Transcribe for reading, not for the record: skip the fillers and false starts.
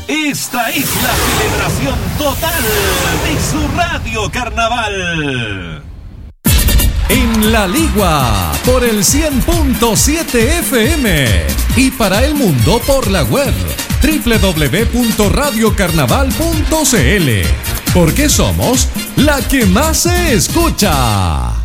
Esta es la celebración total de su Radio Carnaval. En La Ligua, por el 100.7 FM y para el mundo por la web www.radiocarnaval.cl, porque somos la que más se escucha.